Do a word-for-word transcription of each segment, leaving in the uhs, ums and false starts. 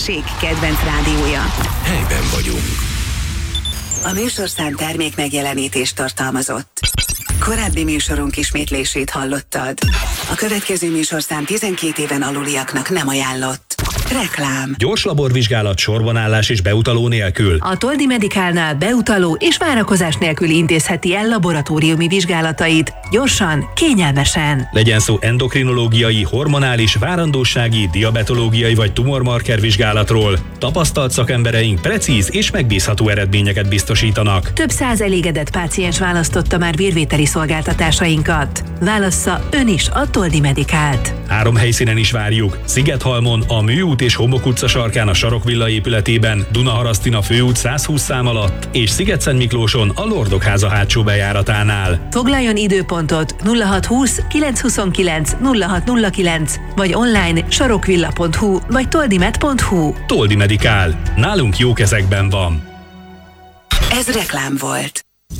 község kedvenc rádiója. Helyben vagyunk. A műsorszám termék megjelenítést tartalmazott. Korábbi műsorunk ismétlését hallottad. A következő műsorszám tizenkét éven aluliaknak nem ajánlott. Reklám. Gyors laborvizsgálat, sorbanállás és beutaló nélkül. A Toldi Medicalnál beutaló és várakozás nélkül intézheti el laboratóriumi vizsgálatait. Gyorsan, kényelmesen. Legyen szó endokrinológiai, hormonális, várandósági, diabetológiai vagy tumormarker vizsgálatról. Tapasztalt szakembereink precíz és megbízható eredményeket biztosítanak. Több száz elégedett páciens választotta már vérvételi szolgáltatásainkat. Válassza ön is a Toldi Medicalt. Három helyszínen is várjuk. Szigethalmon, a Műút és Homok utca sarkán a Sarokvilla épületében, Dunaharasztin főút száz húsz szám alatt, és Szigetszentmiklóson a Lordokháza hátsó bejáratánál. Foglaljon időpontot nulla hat húsz kilenc huszonkilenc nulla hat nulla kilenc vagy online sarokvilla pont hu vagy toldimed pont hu. Toldi Medical. Nálunk jó kezekben van. Ez reklám volt.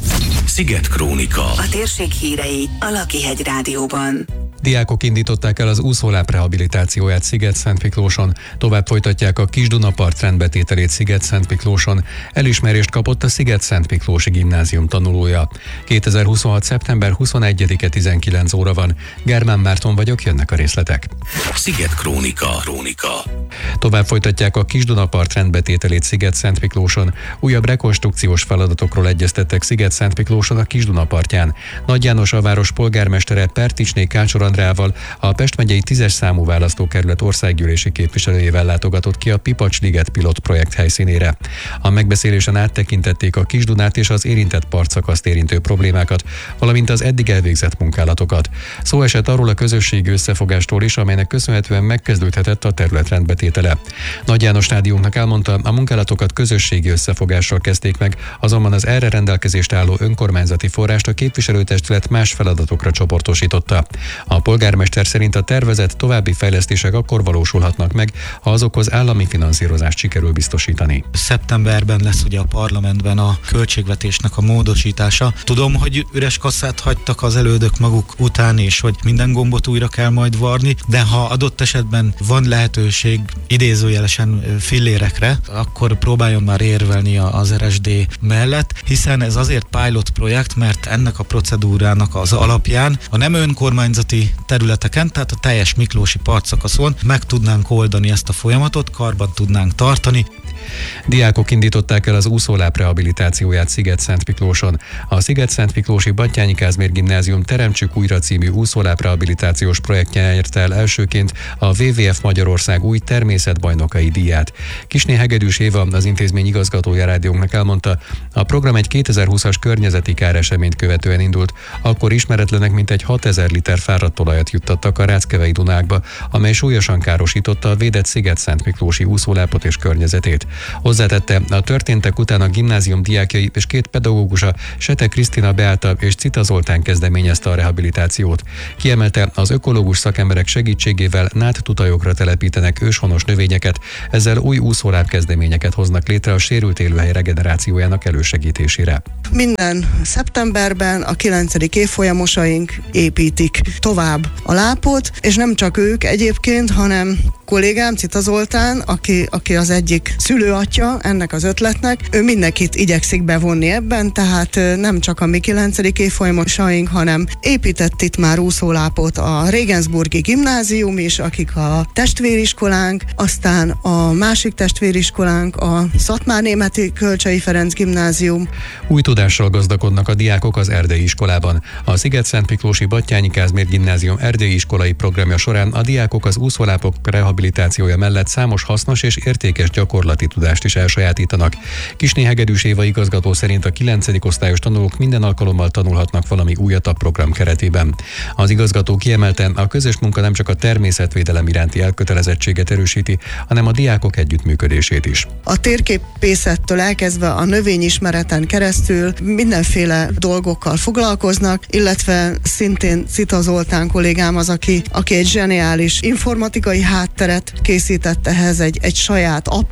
Sziget Krónika. A térség hírei a Lakihegy Rádióban. Diákok indították el az úszóláp rehabilitációját Sziget-Szentmiklóson, tovább folytatják a Kis-Dunapart rendbetételét Sziget-Szentmiklóson. Elismerést kapott a Sziget-Szentmiklósi Gimnázium tanulója. kétezer-huszonhat. szeptember huszonegyedike tizenkilenc óra van. Germán Márton vagyok, jönnek a részletek. Sziget Krónika. Krónika. Tovább folytatják a Kis-Dunapart rendbetételét Sziget-Szentmiklóson. Újabb rekonstrukciós feladatokról egyeztettek Sziget-Szentmiklóson a Kis-Dunapartján. Nagy János a város polgármestere Perticsné Kácsor Andrával, a Pest megyei tízes számú választókerület országgyűlési képviselőjével látogatott ki a Pipacs-liget pilot projekt helyszínére. A megbeszélésen áttekintették a Kis-Dunát és az érintett partszakaszt érintő problémákat, valamint az eddig elvégzett munkálatokat. Szó esett arról a közösségi összefogástól is, amelynek köszönhetően megkezdődhetett a terület rendbetétele. Nagy János stádiumnak elmondta, a munkálatokat közösségi összefogással kezdték meg, azonban az erre rendelkezést álló önkormányzati forrást a képviselőtestület más feladatokra csoportosította. A polgármester szerint a tervezett további fejlesztések akkor valósulhatnak meg, ha azokhoz állami finanszírozást sikerül biztosítani. Szeptemberben lesz ugye a parlamentben a költségvetésnek a módosítása. Tudom, hogy üres kasszát hagytak az elődök maguk után, és hogy minden gombot újra kell majd varni, de ha adott esetben van lehetőség idézőjelesen fillérekre, akkor próbáljon már érvelni az er es dé mellett, hiszen ez azért pilot projekt, mert ennek a procedúrának az alapján a nem önkormányzati területeken, tehát a teljes miklósi partszakaszon meg tudnánk oldani ezt a folyamatot, karban tudnánk tartani. Diákok indították el az úszóláp rehabilitációját Sziget-Szentmiklóson. A Sziget-Szentmiklósi Batthyány Kázmér Gimnázium Teremtsük újra című úszóláp rehabilitációs projektje nyerte el elsőként a dupla vé vé ef Magyarország új természetbajnokai díját. Kisné Hegedűs Éva, az intézmény igazgatója rádiónknak elmondta, a program egy kétezer-húszas környezeti káreseményt követően indult, akkor ismeretlenek mintegy hatezer liter fáradt olajat juttattak a Ráckevei Dunákba, amely súlyosan károsította a védett Sziget-Szentmiklósi úszólápot és környezetét. Hozzátette, a történtek után a gimnázium diákjai és két pedagógusa, Sete Krisztina Beáta és Cita Zoltán kezdeményezte a rehabilitációt. Kiemelte, az ökológus szakemberek segítségével nádtutajokra telepítenek őshonos növényeket, ezzel új úszóláp kezdeményeket hoznak létre a sérült élőhely regenerációjának elősegítésére. Minden szeptemberben a kilencedik évfolyamosaink építik tovább a lápot, és nem csak ők egyébként, hanem kollégám Cita Zoltán, aki, aki az egyik szülőatya ennek az ötletnek, ő mindenkit igyekszik bevonni ebben, tehát nem csak a mi kilencedik évfolyamosaink, hanem épített itt már úszólápot a Regensburgi Gimnázium is, akik a testvériskolánk, aztán a másik testvériskolánk, a Szatmárnémeti Kölcsei Ferenc Gimnázium. Új tudással gazdagodnak a diákok az erdélyi iskolában. A Sziget-Szentmiklósi Batthyány Kázmér Gimnázium erdélyi iskolai programja során a diákok az úszólápok rehabilitációja mellett számos hasznos és értékes gyakorlati tudást is elsajátítanak. Kisné Hegedűs Éva igazgató szerint a kilencedik osztályos tanulók minden alkalommal tanulhatnak valami újat a program keretében. Az igazgató kiemelte, a közös munka nem csak a természetvédelem iránti elkötelezettséget erősíti, hanem a diákok együttműködését is. A térképészettől elkezdve a növényismereten keresztül mindenféle dolgokkal foglalkoznak, illetve szintén Cita Zoltán kollégám az, aki, aki egy zseniális informatikai hátteret készített ehhez, egy, egy saját appot készített,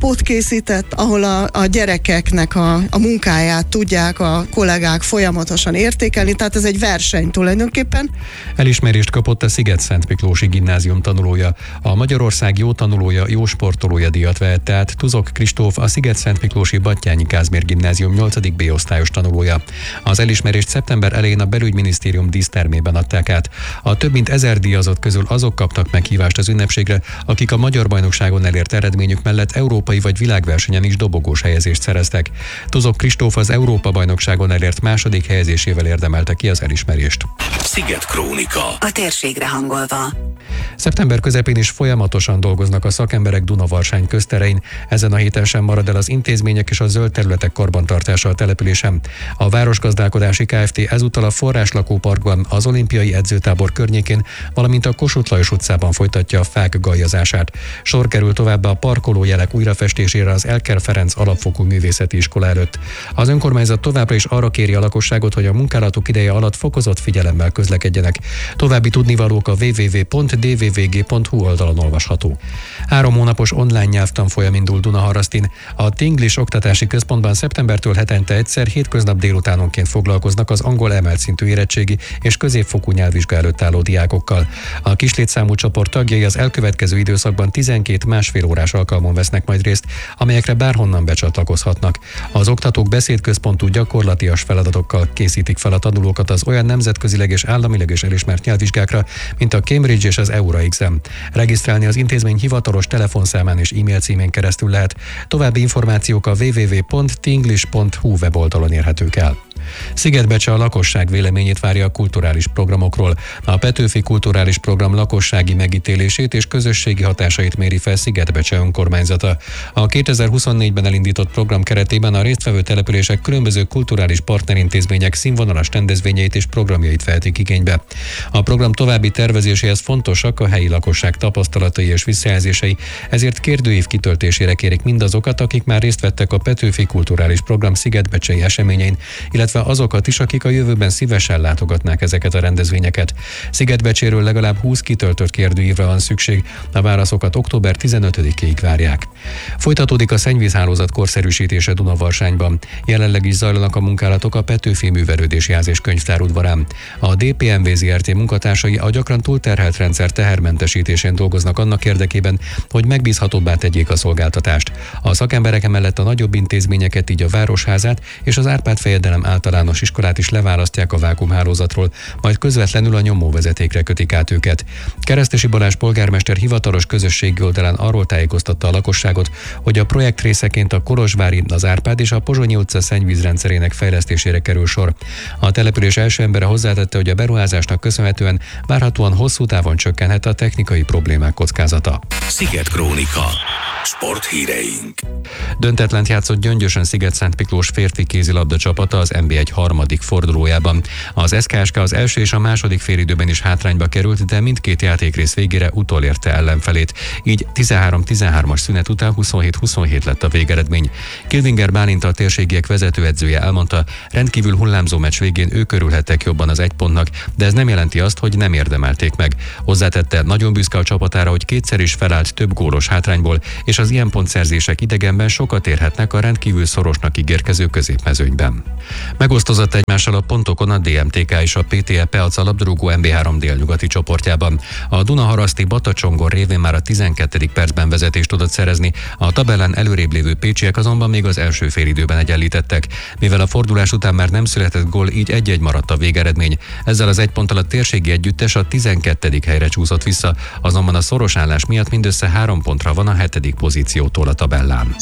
készített, ahol a, a gyerekeknek a, a munkáját tudják a kollégák folyamatosan értékelni, tehát ez egy verseny tulajdonképpen. Elismerést kapott a Sziget-Szentmiklósi Gimnázium tanulója. A Magyarország jó tanulója, jó sportolója díjat vehette át Tuzok Kristóf, a Sziget-Szentmiklósi Batthyány Kázmér Gimnázium nyolcadik B osztályos tanulója. Az elismerést szeptember elején a Belügyminisztérium dísztermében adták át. A több mint ezer díjazott közül azok kaptak meghívást az ünnepségre, akik a magyar bajnokságon elért eredményük mellett európai vagy világversenyen is dobogós helyezést szereztek. Tuzok Kristóf az Európa-bajnokságon elért második helyezésével érdemelte ki az elismerést. Sziget Krónika. A térségre hangolva. Szeptember közepén is folyamatosan dolgoznak a szakemberek Dunavarsány közterein. Ezen a héten sem marad el az intézmények és a zöld területek karbantartása a településen. A Városgazdálkodási Kft. Ezúttal a Forráslakóparkban, az olimpiai edzőtábor környékén, valamint a Kossuth Lajos utcában folytatja a fák gajazását. Sor kerül továbbá a parkolójelek újrafestésére az Elker Ferenc alapfokú művészeti iskola előtt. Az önkormányzat továbbra is arra kéri a lakosságot, hogy a munkálatok ideje alatt fokozott figyelemmel közlekedjenek. További tudnivalók a double-u double-u double-u pont d v v g pont h u oldalon olvasható. Három hónapos online nyelvtanfolyam indul Dunaharasztin. A Tinglish Oktatási Központban szeptembertől hetente egyszer hétköznap délutánonként foglalkoznak az angol emelt szintű érettségi és középfokú nyelvvizsga előtt álló diákokkal. A kislétszámú csoport tagjai az elkövetkező időszakban tizenkét másfél órás alkalmon vesznek majd részt, amelyekre bárhonnan becsatlakozhatnak. Az oktatók beszédközpontú gyakorlatias feladatokkal készítik fel a tanulókat az olyan nemzetközileg és államileg is elismert nyelvvizsgákra, mint a Cambridge és az EURA-exam. Regisztrálni az intézmény hivatalos telefonszámán és e-mail címén keresztül lehet. További információk a double-u double-u double-u pont tinglish pont h u weboldalon érhetők el. Szigetbecse a lakosság véleményét várja a kulturális programokról. A Petőfi Kulturális Program lakossági megítélését és közösségi hatásait méri fel Szigetbecse önkormányzata. A kétezer-huszonnégyben elindított program keretében a résztvevő települések különböző kulturális partnerintézmények színvonalas rendezvényeit és programjait vehetik igénybe. A program további tervezéséhez fontosak a helyi lakosság tapasztalatai és visszajelzései, ezért kérdőív kitöltésére kérik mindazokat, akik már részt vettek a Petőfi Kulturális Program szigetbecsei eseményein, illetve azokat is, akik a jövőben szívesen látogatnák ezeket a rendezvényeket. Szigetbecséről legalább húsz kitöltött kérdőívre van szükség, a válaszokat október tizenötödikéig várják. Folytatódik a szennyvízhálózat korszerűsítése Dunavarsányban. Jelenleg is zajlanak a munkálatok a Petőfi Művelődési Ház és Könyvtár udvarán. A dé pé em vé Zé er té munkatársai a gyakran túlterhelt rendszer tehermentesítésén dolgoznak annak érdekében, hogy megbízhatóbbá tegyék a szolgáltatást. A szakemberek emellett a nagyobb intézményeket, így a Városházát és az Árpád-fejedelem általános iskolát is leválasztják a vákuumhálózatról, majd közvetlenül a nyomóvezetékre kötik át őket. Keresztesi Balázs polgármester hivatalos közösségi oldalán arról tájékoztatta a lakosságot, hogy a projekt részeként a Kolozsvári, az Árpád és a Pozsonyi utca szennyvízrendszerének fejlesztésére kerül sor. A település első embere hozzátette, hogy a beruházásnak köszönhetően várhatóan hosszú távon csökkenhet a technikai problémák kockázata. Sziget Krónika. Sporthíreink. Döntetlent játszott Gyöngyösön Sziget-Szentmiklós férfi kézilabda csapata az en bé egy harmadik fordulójában. Az es ká es ká az első és a második félidőben is hátrányba került, de mindkét játékrész végére utolérte ellenfelét. Így tizenhárom tizenhármas szünet után huszonhét huszonhét lett a végeredmény. Kilvinger Bálint, a térségiek vezetőedzője elmondta, rendkívül hullámzó meccs végén ők örülhettek jobban az egy pontnak, de ez nem jelenti azt, hogy nem érdemelték meg. Hozzátette, nagyon büszke a csapatára, hogy kétszer is felállt több gólos hátrányból, és az ilyen pontszerzések idegenben sokat érhetnek a rendkívül szorosnak ígérkező középmezőnyben. Megosztozott egymással a pontokon a dé em té ká és a pé té e Peac a labdarúgó en bé három délnyugati csoportjában. A Dunaharaszti Batacsongor révén már a tizenkettedik percben vezetést tudott szerezni, a tabellán előrébb lévő pécsiek azonban még az első félidőben egyenlítettek. Mivel a fordulás után már nem született gól, így egy-egy maradt a végeredmény. Ezzel az egy ponttal a térségi együttes a tizenkettedik helyre csúszott vissza, azonban a szoros állás miatt mindössze három pontra van a hetedik pozíciótól a tabellán.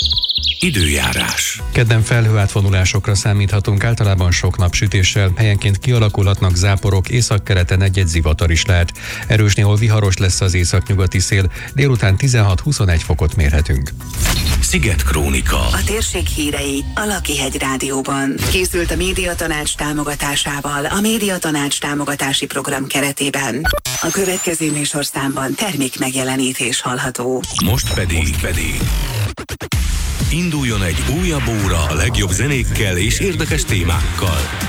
Időjárás. Kedden felhőátvonulásokra számíthatunk, általában sok napsütéssel, helyenként kialakulhatnak záporok, északkeleten egy-egy zivatar is lehet. Erős, néhol viharos lesz az északnyugati szél, délután tizenhat-huszonegy fokot mérhetünk. Sziget Krónika. A térség hírei a Lakihegy Rádióban. Készült a Médiatanács támogatásával a Médiatanács támogatási program keretében. A következő műsorszámban termék megjelenítés hallható. Most pedig, Most pedig induljon egy újabb óra a legjobb zenékkel és érdekes témákkal.